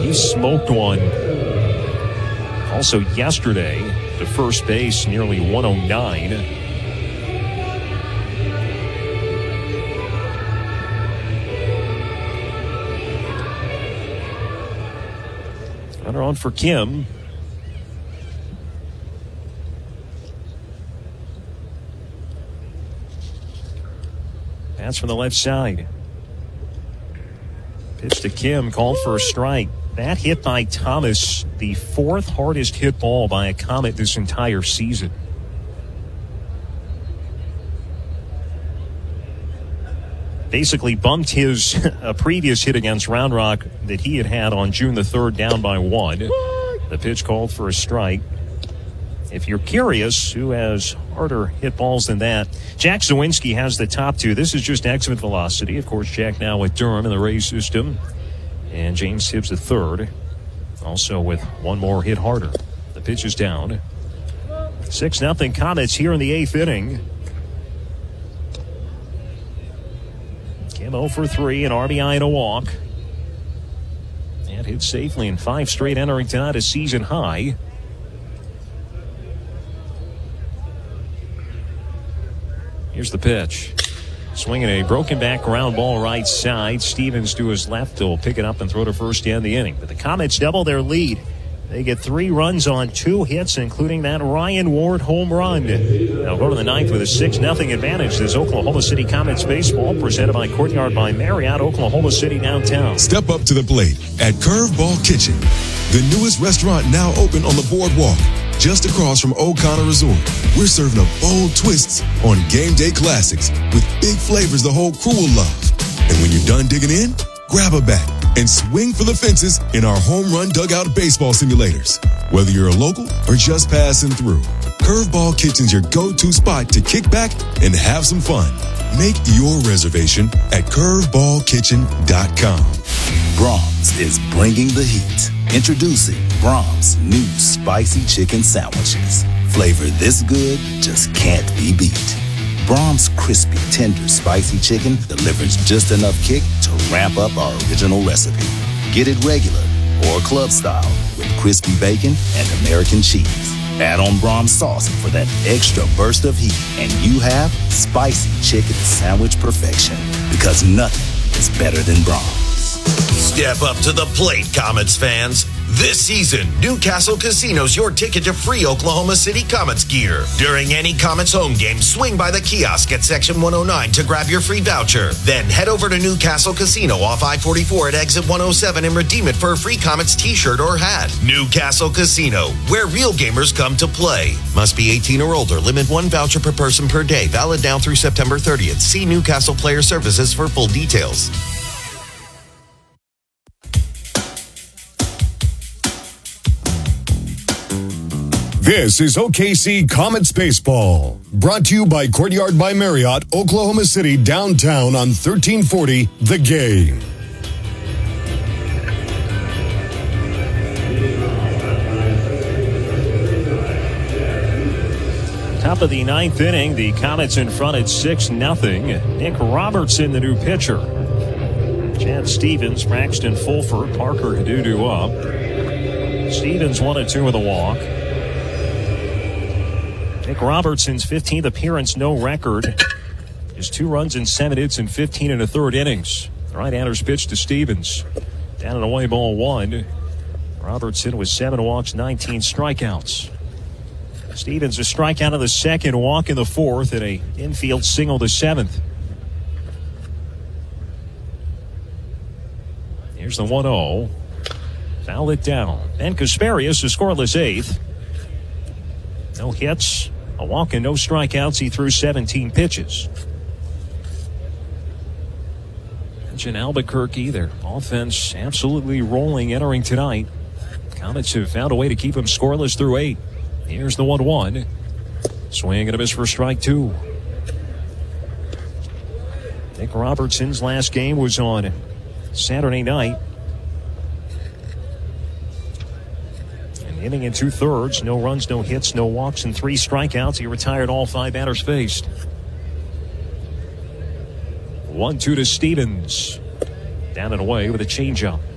he smoked one also yesterday to first base, nearly 109. Runner on for Kim. That's from the left side. Pitch to Kim, called for a strike. That hit by Thomas, the fourth hardest hit ball by a Comet this entire season. Basically bumped his a previous hit against Round Rock that he had on June the 3rd down by 1. The pitch called for a strike. If you're curious who has harder hit balls than that, Jack Zawinski has the top two. This is just exit velocity. Of course, Jack now with Durham in the Rays system. And James Hibbs the third, also with one more hit harder. The pitch is down. 6-0 Comets here in the 8th inning. Kim 0 for 3, an RBI and a walk. And hit safely in 5 straight, entering tonight a season high. Here's the pitch. Swinging a broken back ground ball right side. Stevens to his left. He'll pick it up and throw to first to end the inning. But the Comets double their lead. They get 3 runs on 2 hits, including that Ryan Ward home run. They'll go to the 9th with a 6-0 advantage. This Oklahoma City Comets baseball presented by Courtyard by Marriott, Oklahoma City downtown. Step up to the plate at Curveball Kitchen, the newest restaurant now open on the boardwalk, just across from O'Connor Resort. We're serving up bold twists on game day classics with big flavors the whole crew will love. And when you're done digging in, grab a bat and swing for the fences in our home run dugout baseball simulators. Whether you're a local or just passing through, Curveball Kitchen's your go-to spot to kick back and have some fun. Make your reservation at curveballkitchen.com. Braum's is bringing the heat. Introducing Braum's new spicy chicken sandwiches. Flavor this good just can't be beat. Braum's crispy, tender, spicy chicken delivers just enough kick to ramp up our original recipe. Get it regular or club style with crispy bacon and American cheese. Add on Braum's sauce for that extra burst of heat, and you have spicy chicken sandwich perfection. Because nothing is better than Braum's. Step up to the plate, Comets fans. This season, Newcastle Casino's your ticket to free Oklahoma City Comets gear. During any Comets home game, swing by the kiosk at Section 109 to grab your free voucher. Then head over to Newcastle Casino off I-44 at Exit 107 and redeem it for a free Comets t-shirt or hat. Newcastle Casino, where real gamers come to play. Must be 18 or older. Limit 1 voucher per person per day. Valid now through September 30th. See Newcastle Player Services for full details. This is OKC Comets Baseball, brought to you by Courtyard by Marriott, Oklahoma City, downtown on 1340 The Game. Top of the 9th inning, the Comets in front at 6-0. Nick Robertson, the new pitcher. Chad Stevens, Braxton Fulford, Parker Hadudu up. Stevens 1-2 with a walk. Nick Robertson's 15th appearance, no record. His 2 runs in 7 hits in 15 1/3 innings. Right-hander's pitch to Stevens. Down and away, ball 1. Robertson with 7 walks, 19 strikeouts. Stevens a strikeout in the 2nd, walk in the 4th, and a infield single the 7th. Here's the 1-0. Foul it down. Ben Kasparius, a scoreless 8th. No hits, a walk, and no strikeouts. He threw 17 pitches. Mention Albuquerque, their offense absolutely rolling entering tonight. Comets have found a way to keep them scoreless through 8. Here's the 1-1. Swing and a miss for strike 2. Nick Robertson's last game was on Saturday night. An inning and 2/3. No runs, no hits, no walks, and 3 strikeouts. He retired all 5 batters faced. 1-2 to Stevens. Down and away with a changeup.